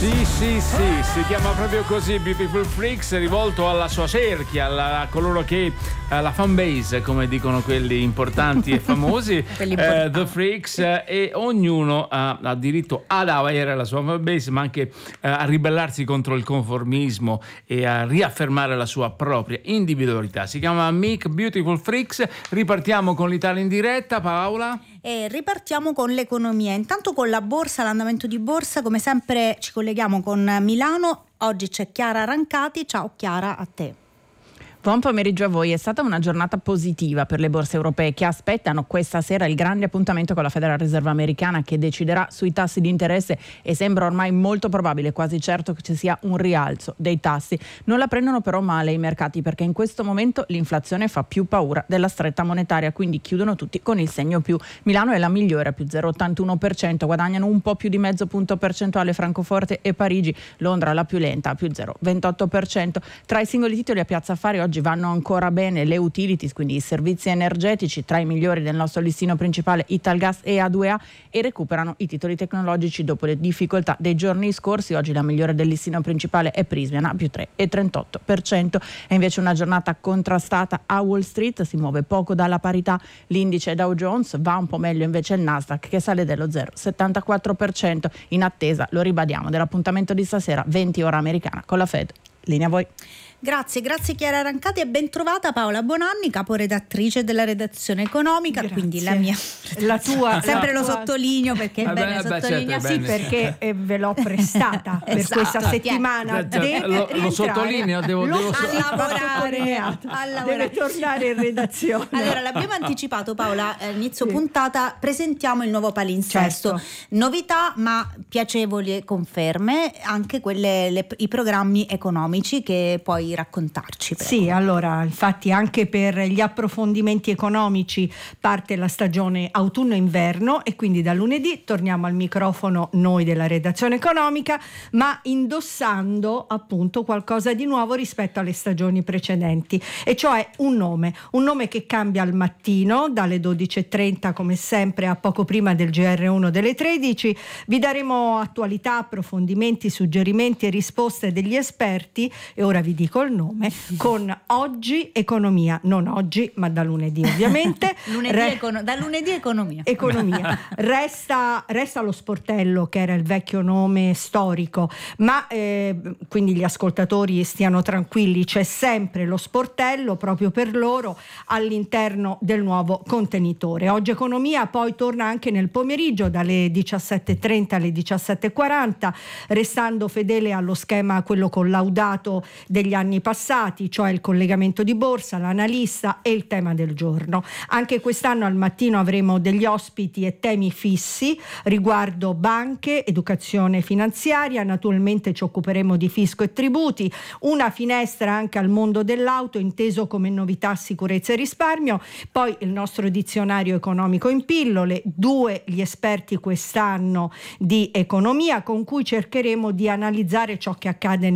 Sì, si chiama proprio così, Beautiful Freaks, rivolto alla sua cerchia, a coloro che la fanbase, come dicono quelli importanti e famosi, The Freaks, e ognuno ha diritto ad avere la sua fanbase, ma anche a ribellarsi contro il conformismo e a riaffermare la sua propria individualità. Si chiama Meek Beautiful Freaks. Ripartiamo con l'Italia in diretta, Paola. E ripartiamo con l'economia. Intanto con la borsa, l'andamento di borsa, come sempre ci colleghiamo con Milano. Oggi c'è Chiara Rancati. Ciao Chiara, a te. Buon pomeriggio a voi. È stata una giornata positiva per le borse europee, che aspettano questa sera il grande appuntamento con la Federal Reserve americana, che deciderà sui tassi di interesse, e sembra ormai molto probabile, quasi certo, che ci sia un rialzo dei tassi. Non la prendono però male i mercati, perché in questo momento l'inflazione fa più paura della stretta monetaria, quindi chiudono tutti con il segno più. Milano è la migliore a più 0,81%, guadagnano un po' più di mezzo punto percentuale Francoforte e Parigi, Londra la più lenta a più 0,28%. Tra i singoli titoli a Piazza Affari oggi vanno ancora bene le utilities, quindi i servizi energetici, tra i migliori del nostro listino principale Italgas e A2A, e recuperano i titoli tecnologici dopo le difficoltà dei giorni scorsi. Oggi la migliore del listino principale è Prismian a più 3,38%. È invece una giornata contrastata a Wall Street, si muove poco dalla parità l'indice Dow Jones, va un po' meglio invece il Nasdaq, che sale dello 0,74%, in attesa, lo ribadiamo, dell'appuntamento di stasera 20 ora americana con la Fed. Linea a voi. Grazie Chiara Rancati, e ben trovata Paola Bonanni, caporedattrice della redazione economica. Grazie. Quindi la tua sempre lo sottolineo, perché è bene sottolineare. Sì, perché ve l'ho prestata per questa settimana. Lo sottolineo, devo lavorare. Deve tornare in redazione. Allora, l'abbiamo anticipato, Paola, inizio puntata, presentiamo il nuovo palinsesto. Certo. Novità ma piacevoli conferme, anche i programmi economici che puoi raccontarci. Prego. Sì, allora, infatti anche per gli approfondimenti economici parte la stagione autunno-inverno, e quindi da lunedì torniamo al microfono noi della redazione economica, ma indossando appunto qualcosa di nuovo rispetto alle stagioni precedenti, e cioè un nome che cambia al mattino dalle 12.30 come sempre a poco prima del GR1 delle 13. Vi daremo attualità, approfondimenti, suggerimenti e risposte degli esperti, e ora vi dico il nome, con Oggi Economia, non oggi ma da lunedì ovviamente. Da lunedì Economia. Resta lo sportello, che era il vecchio nome storico, ma quindi gli ascoltatori stiano tranquilli, c'è sempre lo sportello proprio per loro all'interno del nuovo contenitore. Oggi Economia poi torna anche nel pomeriggio dalle 17.30 alle 17.40, restando fedele allo schema quello collaudato degli anni passati, cioè il collegamento di borsa, l'analista e il tema del giorno. Anche quest'anno al mattino avremo degli ospiti e temi fissi riguardo banche, educazione finanziaria, naturalmente ci occuperemo di fisco e tributi, una finestra anche al mondo dell'auto inteso come novità, sicurezza e risparmio, poi il nostro dizionario economico in pillole, 2 gli esperti quest'anno di economia con cui cercheremo di analizzare ciò che accade